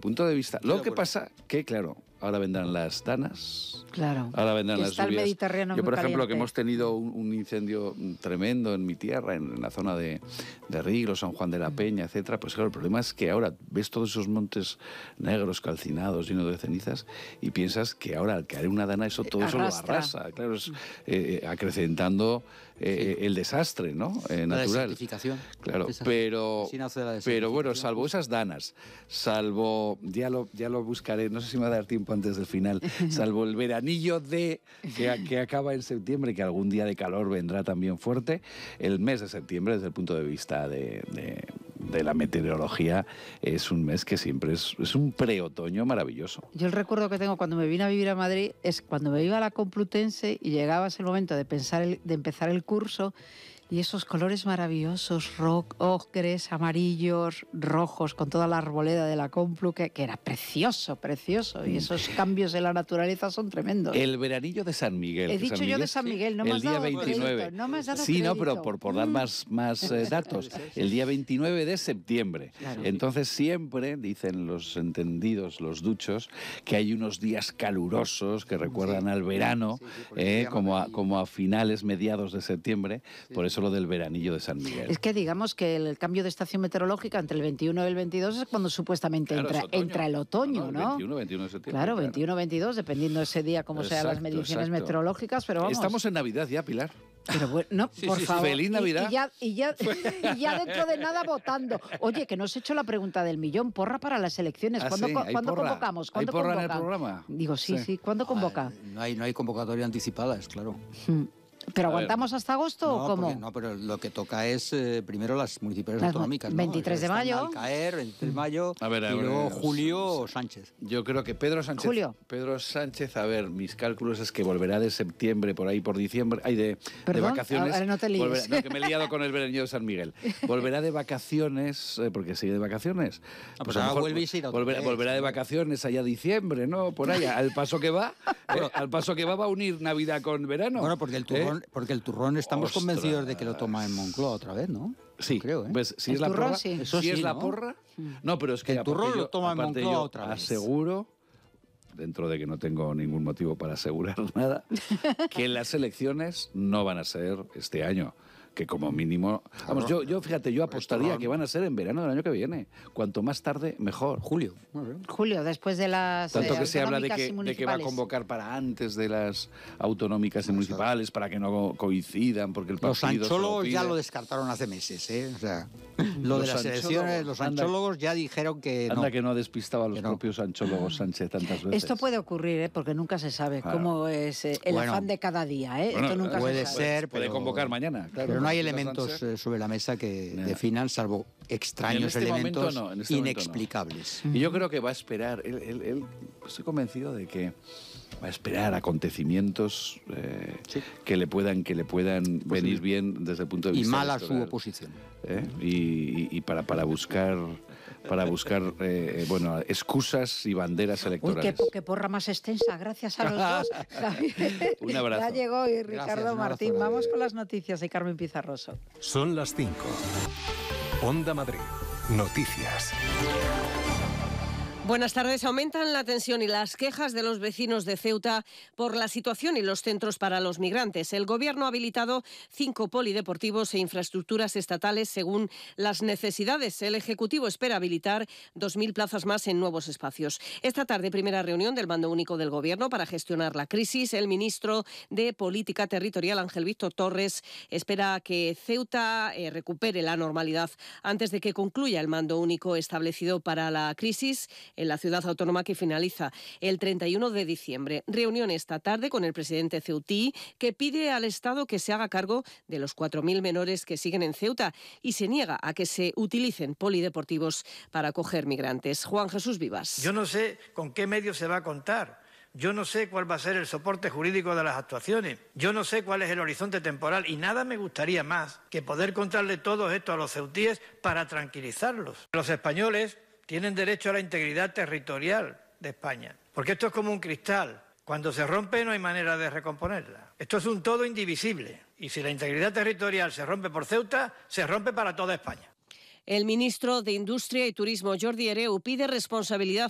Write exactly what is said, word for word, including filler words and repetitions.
punto de vista... Lo que pasa que, claro, ahora vendrán las danas... Claro. Ahora vendrán las está lluvias. El Mediterráneo Yo, por ejemplo, caliente. que hemos tenido un, un incendio tremendo en mi tierra, en, en la zona de, de Riglo, San Juan de la Peña, etcétera. Pues claro, el problema es que ahora ves todos esos montes negros, calcinados, llenos de cenizas, y piensas que ahora al caer una dana, eso todo Arrastra. eso lo arrasa. Claro, es eh, acrecentando eh, sí. el desastre, ¿no? Eh, la natural. desertificación. Claro, Esa, pero, la pero bueno, salvo esas danas, salvo, ya lo, ya lo buscaré, no sé si me va a dar tiempo antes del final, salvo el veranillo de que, que acaba en septiembre, que algún día de calor vendrá también fuerte, el mes de septiembre, desde el punto de vista de, de, de la meteorología, es un mes que siempre es, es un preotoño maravilloso. Yo el recuerdo que tengo cuando me vine a vivir a Madrid es cuando me iba a la Complutense y llegaba ese momento de, pensar el, de empezar el curso, y esos colores maravillosos, ro ocres, amarillos, rojos, con toda la arboleda de la Complu, que, que era precioso, precioso. Y esos cambios de la naturaleza son tremendos. El veranillo de San Miguel. He dicho San yo Miguel, de San Miguel, no me el has día dado veintinueve. Crédito, no me has dado sí, crédito. no, pero por, por dar más, más eh, datos. El día veintinueve de septiembre. Claro. Entonces siempre, dicen los entendidos, los duchos, que hay unos días calurosos que recuerdan sí. al verano, sí, sí, eh, como, a, como a finales, mediados de septiembre. Sí. Por eso lo del veranillo de San Miguel. Es que digamos que el cambio de estación meteorológica entre el veintiuno y el veintidós es cuando supuestamente claro, entra, entra el otoño, ¿no? ¿no? veintiuno, veintiuno de septiembre. Claro, veintiuno, veintidós, dependiendo ese día cómo exacto, sean las mediciones exacto. meteorológicas, pero vamos. Estamos en Navidad ya, Pilar. Pero bueno, no, sí, por sí, favor. Feliz Navidad. Y, y, ya, y, ya, y ya dentro de nada votando. Oye, que nos he hecho la pregunta del millón. Porra para las elecciones. ¿Ah, ¿Cuándo, sí? ¿cuándo convocamos? ¿Cuándo ¿Hay porra convocan? en el programa? Digo, sí, sí. sí. ¿Cuándo convoca? Ah, no, hay, no hay convocatoria anticipada, es claro. Hmm. ¿Pero aguantamos hasta agosto no, o cómo? Porque, no, pero lo que toca es eh, primero las municipales las autonómicas, ¿no? veintitrés de mayo. Al caer, veintitrés de mayo, a ver, a y ver, luego a ver, Julio Sánchez. Yo creo que Pedro Sánchez... Julio. Pedro Sánchez, a ver, mis cálculos es que volverá de septiembre, por ahí por diciembre, ay, de, de vacaciones. Ahora no te líes. Volverá, no, que me he liado con el veranillo de San Miguel. Volverá de vacaciones, eh, porque sigue de vacaciones. Ah, pues, pues a lo mejor vuelve y volverá, volverá de vacaciones allá a diciembre, ¿no? Por ahí, al paso que va, eh, al paso que va va a unir Navidad con verano. Bueno, porque el turrón, ¿eh? porque el turrón estamos Ostras. convencidos de que lo toma en Moncloa otra vez, ¿no? Sí, creo, ¿eh? Pues, si el es la turrón, porra, sí. Eso si sí, es la ¿no? porra, no, pero es que el turrón yo, lo toma en Moncloa otra vez. Aseguro, dentro de que no tengo ningún motivo para asegurar nada, que las elecciones no van a ser este año. Que como mínimo... Vamos, yo, yo fíjate, yo apostaría que van a ser en verano del año que viene. Cuanto más tarde, mejor. Julio. Julio, después de las Tanto eh, que se habla de que, de que va a convocar para antes de las autonómicas y municipales, para que no coincidan, porque el partido... Los anchólogos ya lo descartaron hace meses, ¿eh? O sea, lo de las elecciones, los anchólogos ya dijeron que no. Anda que no ha despistado a los no. propios anchólogos Sánchez tantas veces. Esto puede ocurrir, ¿eh? Porque nunca se sabe claro. cómo es eh, el bueno, afán de cada día, ¿eh? Bueno, Esto nunca puede se sabe. ser, puede pero, convocar mañana, claro. Pero no hay elementos eh, sobre la mesa que yeah. definan, salvo extraños en este elementos no, en este inexplicables. No. Y yo creo que va a esperar, él, él, él, estoy convencido de que va a esperar acontecimientos eh, sí. que le puedan, que le puedan pues venir sí. bien desde el punto de vista y mala electoral, su oposición. ¿eh? Y, y, y para, para buscar... para buscar eh, bueno, excusas y banderas electorales. Uy, qué, qué porra más extensa, gracias a los dos. Javier. Un abrazo. Ya llegó y Ricardo gracias, Martín. abrazo, Vamos con las noticias y Carmen Pizarroso. Son las cinco. Onda Madrid. Noticias. Buenas tardes. Aumentan la tensión y las quejas de los vecinos de Ceuta por la situación y los centros para los migrantes. El Gobierno ha habilitado cinco polideportivos e infraestructuras estatales según las necesidades. El Ejecutivo espera habilitar dos mil plazas más en nuevos espacios. Esta tarde, primera reunión del Mando Único del Gobierno para gestionar la crisis. El ministro de Política Territorial, Ángel Víctor Torres, espera que Ceuta eh, recupere la normalidad antes de que concluya el Mando Único establecido para la crisis en la ciudad autónoma que finaliza el treinta y uno de diciembre. Reunión esta tarde con el presidente ceutí, que pide al Estado que se haga cargo de los cuatro mil menores que siguen en Ceuta y se niega a que se utilicen polideportivos para acoger migrantes. Juan Jesús Vivas. Yo no sé con qué medios se va a contar. Yo no sé cuál va a ser el soporte jurídico de las actuaciones. Yo no sé cuál es el horizonte temporal. Y nada me gustaría más que poder contarle todo esto a los ceutíes para tranquilizarlos. Los españoles tienen derecho a la integridad territorial de España, porque esto es como un cristal. Cuando se rompe no hay manera de recomponerla. Esto es un todo indivisible. Y si la integridad territorial se rompe por Ceuta, se rompe para toda España. El ministro de Industria y Turismo, Jordi Hereu, pide responsabilidad